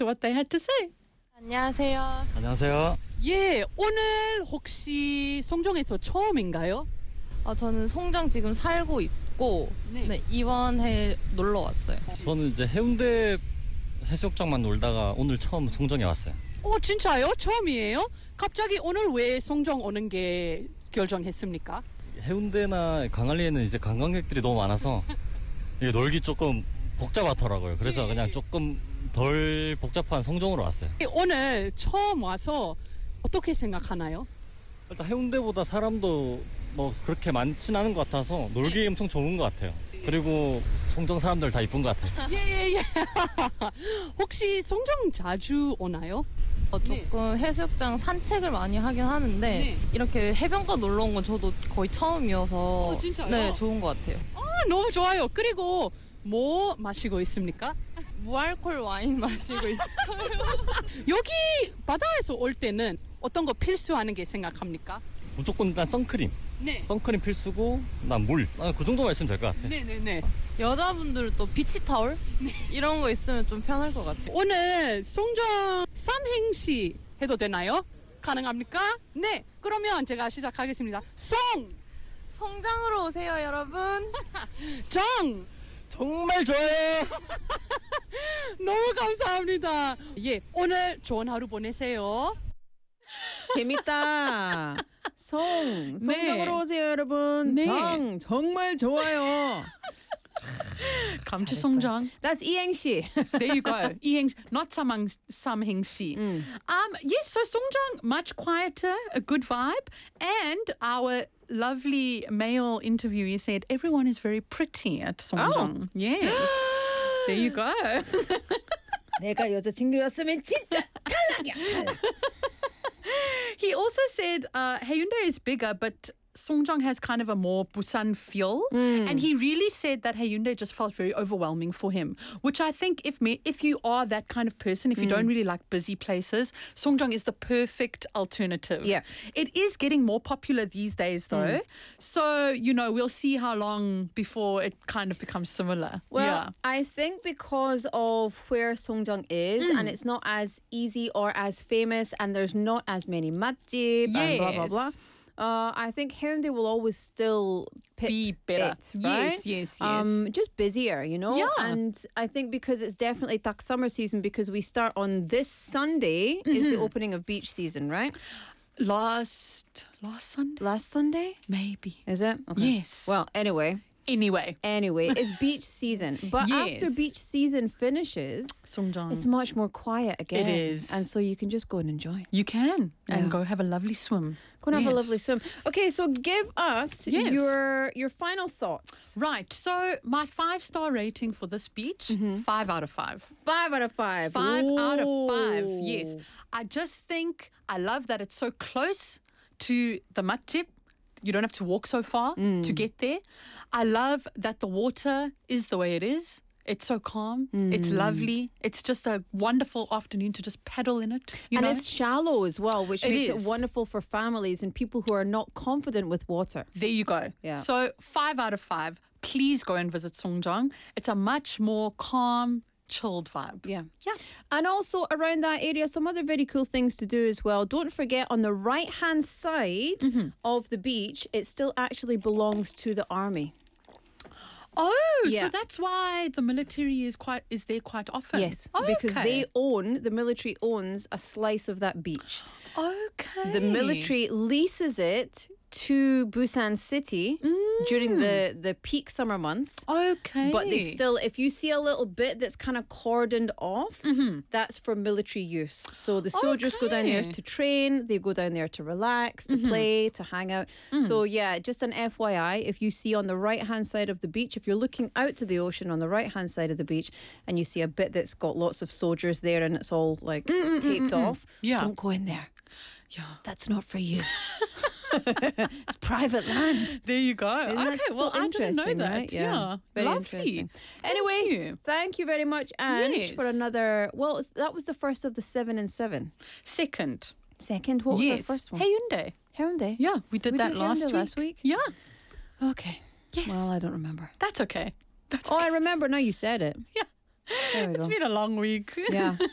to what they had to say. 안녕하세요. 안녕하세요. 예, 오늘 혹시 송정에서 처음인가요? 저는 송정 지금 살고 있고 네, 이번 해 놀러 왔어요. 저는 이제 해운대 해수욕장만 놀다가 오늘 처음 송정에 왔어요. 진짜요? 처음이에요? 갑자기 오늘 왜 송정 오는 게 결정했습니까? 해운대나 강안리에는 이제 관광객들이 너무 많아서 이게 놀기 조금 복잡하더라고요. 그래서 그냥 조금 덜 복잡한 송정으로 왔어요. 오늘 처음 와서 어떻게 생각하나요? 일단 해운대보다 사람도 뭐 그렇게 많진 않은 것 같아서 놀기 엄청 좋은 것 같아요. 그리고 송정 사람들 다 이쁜 것 같아요. 예. 혹시 송정 자주 오나요? 조금 해수욕장 산책을 많이 하긴 하는데 이렇게 해변가 놀러 온 건 저도 거의 처음이어서 진짜요? 네, 좋은 것 같아요. 너무 좋아요. 그리고 뭐 마시고 있습니까? 무알콜 와인 마시고 있어요. 여기 바다에서 올 때는 어떤 거 필수하는 게 생각합니까? 무조건 일단 선크림. 네. 선크림 필수고 난 물. 그 정도만 있으면 될 것 같아요. 네네네. 여자분들 또 비치타올 이런 거 있으면 좀 편할 것 같아요. 오늘 송정 삼행시 해도 되나요? 가능합니까? 네. 그러면 제가 시작하겠습니다. 송장으로 오세요, 여러분. 정. 정말 좋아요. 너무 감사합니다. 예, 오늘 좋은 하루 보내세요. 재밌다. 송정으로 오세요, 여러분. 네. 정말 좋아요. 감치 송정. That's 이행시. There you go. 이행시, not 삼행시. Yes, so 송정 much quieter, a good vibe, and our lovely male interviewee said everyone is very pretty at 송정. Yes. There you go. 내가 여자친구였으면 진짜 탈락이야. 탈락. He also said Haeundae is bigger, but Songjeong has kind of a more Busan feel. And he really said that Haeundae just felt very overwhelming for him, which I think if you are that kind of person, if you don't really like busy places, Songjeong is the perfect alternative. Yeah. It is getting more popular these days, though. So, we'll see how long before it kind of becomes similar. Well, yeah. I think because of where Songjeong is, and it's not as easy or as famous, and there's not as many matjib and blah, blah, blah. I think Haeundae will always still Be better. it, right? Yes. Just busier, Yeah. And I think because it's definitely tak summer season, because we start on this Sunday is the opening of beach season, right? Last Sunday? Last Sunday? Maybe. Is it? Okay. Yes. Well, anyway, Anyway, it's beach season. But after Yes. beach season finishes, Songjeong. it's much more quiet again. is. And so you can just go and enjoy. You can and Yeah. go have a lovely swim. Go and have a Yes. lovely swim. Okay, so give us Yes. your final thoughts. Right. So my 5-star rating for this beach, 5 out of 5. 5 out of 5. 5 out of 5. Ooh. Yes. I just think I love that it's so close to the Matjib. You don't have to walk so far to get there. I love that the water is the way it is. It's so calm. It's lovely. It's just a wonderful afternoon to just paddle in it. And it's shallow as well, which It makes is. it wonderful for families and people who are not confident with water. There you go. Yeah. So 5 out of 5. Please go and visit Songjeong. It's a much more calm, chilled vibe. Yeah. Yeah. And also around that area, some other very cool things to do as well. Don't forget, on the right-hand side of the beach, it still actually belongs to the army. Oh, Yeah. so that's why the military is there quite often. Yes, Oh, because okay. the military owns a slice of that beach. Okay. The military leases it to Busan City during the peak summer months. Okay. But they still, if you see a little bit that's kind of cordoned off, that's for military use. So the soldiers go down there Okay. to train, they go down there to relax, to play, to hang out. So yeah, just an FYI, if you see on the right-hand side of the beach, if you're looking out to the ocean on the right-hand side of the beach and you see a bit that's got lots of soldiers there and it's all like taped off, Yeah. don't go in there. Yeah. That's not for you. It's private land. There you go. Isn't Okay, that so well, I didn't know interesting, that. right? Yeah. Very Lovely. interesting. Thank Anyway, you. thank you very much, Ange, for Yes. another. Well, that was the first of the 7 and 7. Second. Second, what was yes. the first one? Haeundae. Haeundae. Yeah, we did that did last Haeundae week. last week? Yeah. Okay. Yes. Well, I don't remember. That's okay. That's Oh, okay. I remember now. You said it. Yeah. There we It's go. been a long week. Yeah.